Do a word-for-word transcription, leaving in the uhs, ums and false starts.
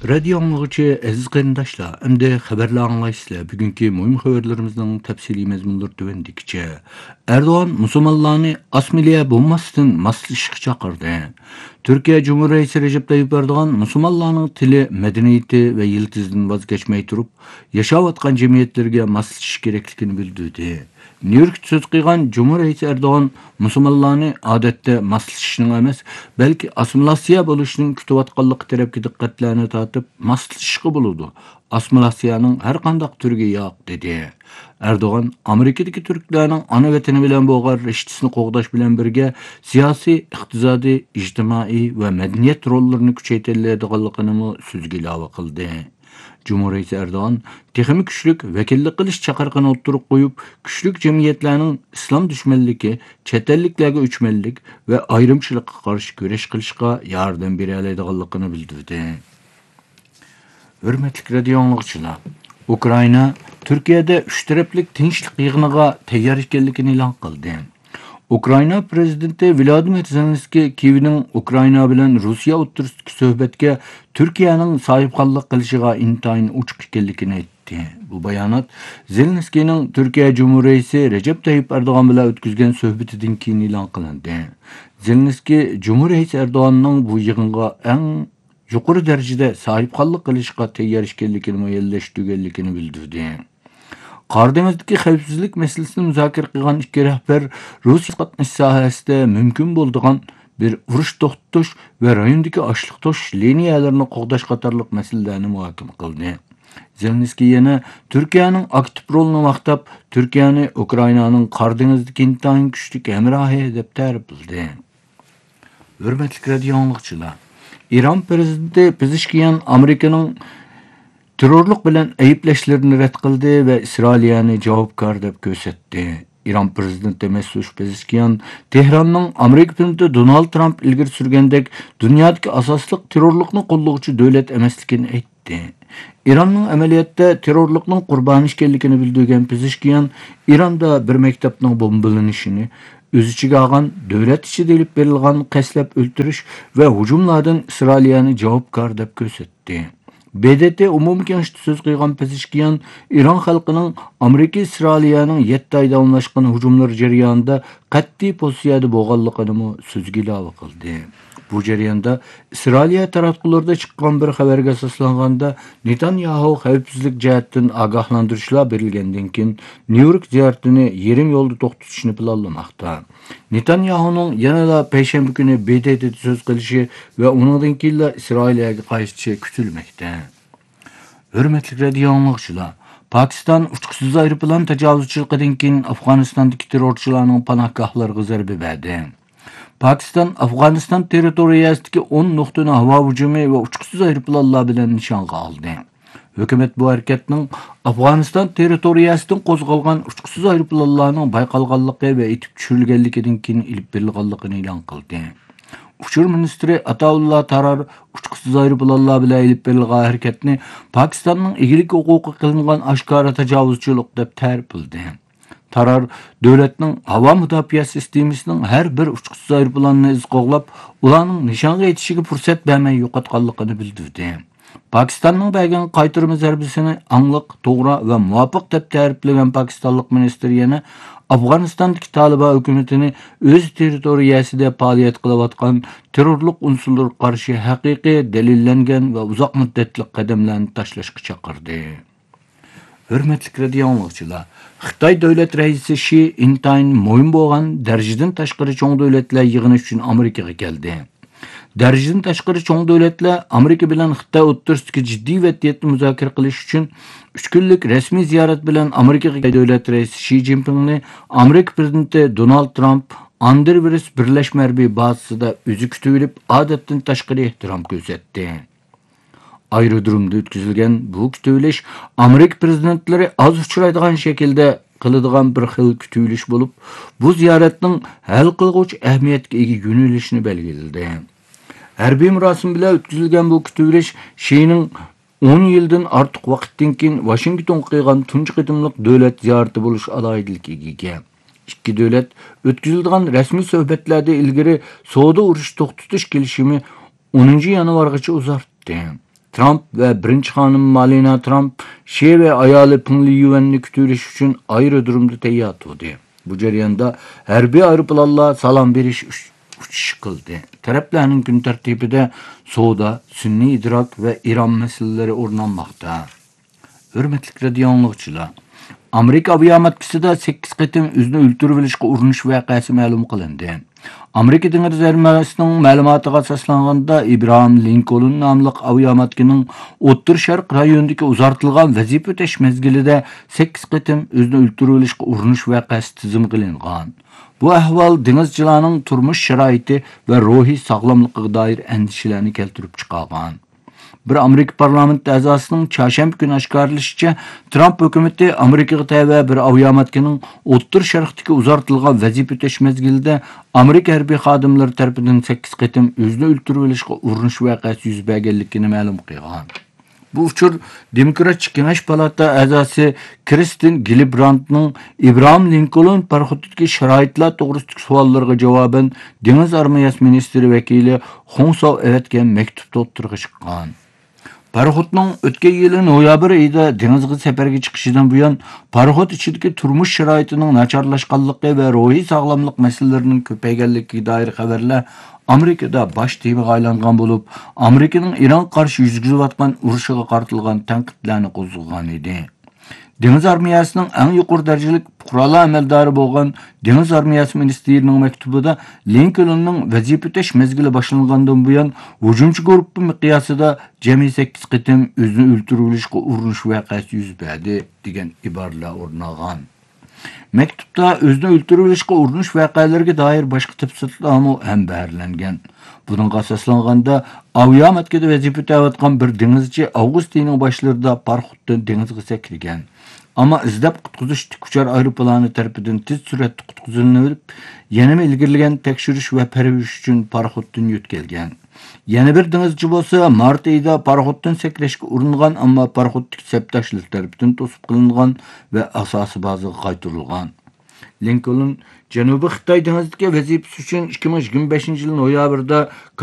Radio anlıqçı aziz qarindaşlar, əmdə xəbərlə anlaysızlar. Bugünkü mühim xəbərlərimizdən təfsili məzmunlar tövəndikçə. Erdoğan musulmonlarni asmiliyə bulmasdan maslashishga chaqirdi. Türkiye Cumhuriyeti Recep Tayyip Erdoğan musulmonlarning tili, madaniyati va yildizidan voz kechmay turib, yashayotgan jamiyatlarga maslashish kerakligini bildirdi. New York söz qilgan Cumhuriyet Erdoğan musulmonlarni odatda maslashishning emas, balki assimilyatsiya bo'lishning kutayotganligi tarafga diqqatlarni tortib, maslashishga bo'ladi. Assimilyatsiyaning har qanday turiga yo'q dedi. Erdoğan Amerikadagi turklarning ana vatani bilan bo'lgan rishtasini qo'g'dash bilan birga siyosiy, iqtisodiy, ijtimoiy va madaniyat rollarini kuchaytiriladiganligini so'zga ilova qildi. Cumhuriyet Erdoğan texnik güçlük vekillik qilish chaqiriqini o'ttirib qo'yib, kuchlik jamiyatlarning islom dushmanligi, chet elliklarga o'chmanlik va ayrimchilikqa qarshi kurash qilishga yordam bera oladiganligini bildirdi. Hurmatli radio anlıqçılar, Ukrayna Türkiye'de üç taraflik tinchlik yig'iniga tayyor ekanligini e'lon qildi. Ukrayna prezidenti Vladimir Zelenskiy Kievning Ukrayna bilan Rossiya o'rtasidagi suhbatga Turkiyaning sohibxonlik qilishiga intayin ochiq ekanligini aytdi. Bu bayonot Zelenskiyning Türkiye Cumhuriyeti Recep Tayyip Erdoğan bilan o'tkazgan suhbatidan keyin e'lon qilindi. Zelenskiy Cumhuriyet Erdoğanning bu yig'inga eng yuqori darajada sohibxonlik qilishga tayyor ekanligini mo'yallashtirganligini bildirdi. Qardenizdagi xavfsizlik masalasini muzokara qilgan ikki rahbar Rossiya qatnash sohasida mumkin bo'ladigan bir urush to'xtatish va rayondagi ochliq to'sish liniyalarini qo'g'dash qatorliq masalalarni muhokama qildi. Zelenskiy yana Turkiyaning aktiv rolini maqtab, Turkiyani Ukrainaning Qardenizdagi intayin kuchli hamrohi deb ta'rifladi. Hurmatli radio anlıqçılar, İran prezidenti Pezeshkian Amerikaning terrorlik bilan ayblashlarni rad qildi va Isroiliyani javobgar deb ko'rsatdi. İran prezidenti Mesut Pezeshkian Tehronning Amerika prezidenti Donald Trump ilgari surgandek dunyodagi asosli terrorlikni qo'llovchi davlat emasligini aytdi. İranning amaliyotda terrorlikning qurboni ekanligini bildirgan Pezeshkian İranda bir maktabning bombalanishini o'z ichiga olgan davlat ichida ilib berilgan qaslab o'ltirish va hujumlardan Isroiliyani javobgar deb ko'rsatdi. B D T umum kengashida so'z qilgan Pezeshkian İran xalqining Amerika Isroiliyaning yetti oy davomlashgan hujumlar jarayonida qat'iy pozitsiyada bo'lganligini so'zga ilova qildi. Bu jarayonda Isroiliya tarafdorlarida chiqqan bir xabarga asoslanganda Netanyahu xavfsizlik jihatdan ogohlantirishlar berilgandan keyin New York ziyoratini yarim yo'lda to'xtatishni planlamoqda. Netanyahuning yanada payshanba kuni B D T'da so'z qilishi va undan keyin Isroiliyaga qaytishi kutilmoqda. Hurmatli radio anlıqçılar, Pakistan uçqusiz aeroplan tajovuzchiligidan keyin Afg'onistondagi terrorchilarning panohgohlariga zarba berdi. Pakistan Afg'oniston territoriyasidagi o'n nuqtani havo hujumi va uçqusiz aeroplanlar bilan nishonga oldi. Hukumat bu harakatning Afg'oniston territoriyasidan qo'zg'algan uçqusiz aeroplanlarning bayqalganligi va etib tushirilganligidan keyin ilib berilganligini e'lon qildi. Uçur ministri Ataullah Tarar uçqusiz aeroplanlar bilan ilib berilgan harakatni Pakistanning egilik huquqi qilingan oshkora tajovuzchilik deb ta'rifladi. Tarar davlatning havo mudofaa sistemasining har bir uçqusiz aeroplanni izqo'g'lab, ularning nishonga yetishiga fursat bermay yo'qotganligini bildirdi. Pakistanning bergan qaytarma zarbasini aniq, to'g'ri va muvofiq deb ta'riflagan Pokistonlik ministr yana Afg'onistondagi Taliban hukumatini o'z territoriyasida faoliyat qilayotgan terrorlik unsurlariga qarshi haqiqiy dalillangan va uzoq muddatli qadamlarni tashlashga chaqirdi. Hurmatli radio anlıqçılar, Xitoy davlat raisi Shi intayin mo'yin bo'lgan darajadan tashqari cho'ng davlatlar yig'ini uchun Amerikaga keldi. Darajadan tashqari cho'ng davlatlar Amerika bilan Xitoy o'rtasidagi jiddiy vaziyatni muzokara qilish uchun uch kunlik rasmiy ziyorat bilan Amerikaga davlat raisi Shi Jinpingni Amerika prezidenti Donald Trump Andrews birlashma harbiy bazasida o'zi kutib olib, odatdan tashqari ehtirom ko'rsatdi. Aerodromda o'tkazilgan bu kutilish Amerika prezidentlari az uchraydigan shaklda qiladigan bir xil kutilish bo'lib, bu ziyoratning hal qilg'uvchi ahamiyatga ega yo'nalishini belgiladi. Harbiy marosim bilan o'tkazilgan bu kutilish Shining o'n yildan ortiq vaqtdan keyin Washington qilgan tunji qitimliq davlat ziyorati bo'lish alohidaligiga ega. Ikki davlat o'tkazilgan rasmiy suhbatlarda ilgari savdo urush to'xtatish kelishimi o'ninchi yanvargacha uzartdi. Trump ve birinchi xonim Melania Trump Şe ve ayoli Pingli Yuvenni kutilish uchun ayrı durumda tayyor turdi. Bu jarayonda harbiy aeroplanlar salom berish uchish qildi. Taraflarning kun tartibida savdo, sun'iy idrok ve İran meselelari o'rnalmoqda. Hürmetlik radio anlıqçılar. Amerika aviamatkisida sakkiz qitim o'zini o'ltirib olishga urinish voqeasi ma'lum qilindi. Amerika dengiz armiyasining ma'lumotiga asoslanganda Abraham Lincoln nomli aviamatkining O'rta Sharq rayonidagi uzartilgan vazifa o'tash mezgilida sakkiz qitim o'zini o'ltirib olishga urinish voqeasi tizim qilingan. Bu ahvol dengizchilarning turmush sharoiti va ruhiy sog'lomligiga doir andishalarni keltirib chiqargan. Bir Amerika parlamenti a'zosining çarşamba kuni oshkorlashicha, Trump hukumati Amerikaga tava bir aviamatkining O'rta Sharqdagi uzartilgan vazifa o'tash mezgilida Amerika harbiy xodimlari tomonidan sakkiz qitim o'zini o'ltirib olishga urinish voqeasi yuz berganligini ma'lum qilgan. Bu uchur Demokratik Kengash palata a'zosi Kirsten Gillibrandning Abraham Lincoln parxodidagi sharoitlar to'g'risidagi savollariga javoban Dengiz armiyasi ministri vakili Xonsov evatgan maktubda o'tirg'i chiqqan. Paraxodning o'tgan yili noyabr oyida dengizga safarga chiqishidan buyon paraxod ichidagi turmush sharoitining nacharlashganligi va ruhiy sog'lomlik masalalarining ko'payganligiga doir xabarlar Amerikada bosh temaga aylangan bo'lib, Amerikaning Iran qarshi yuzgizayotgan urushiga qaratilgan tanqidlarni qo'zg'agan edi. Deniz armiyasining eng yuqori darajalik qurolli amaldori bo'lgan Deniz armiyasi ministrining maktubida Lincolnning vazifa o'tash mezgili boshlangandan buyon hujumchi guruhi miqyosida jami sakkiz qitim o'zini o'ltirib olishga urinish voqeasi yuz berdi degan iboralar o'rnagan. Maktubda o'zini o'ltirib olishga urinish voqealariga doir boshqa tafsilotlar ham berilgan. Buningga asoslanganda aviamatkada vazifa o'tayotgan bir dengizchi avgust oyining boshlarida parxoddan dengizga sakragan. Ama izlab qutqizish tikuchar aeroplani tarafidan tez suratda qutqizilinib, yana ilgirilgan tekshirish va parvarish uchun parxoddan yo'tkalgan. Yana bir dengizchi bo'lsa, mart oyida parxoddan sakrashga uringan, ammo parxoddagi sabtashlar tarafidan to'sib qilingan va asosiy bazaga qaytarilgan. Lincoln Janubiy Xitoy dengizidagi vazifasi uchun ikki ming yigirma beshinchi yil noyabrda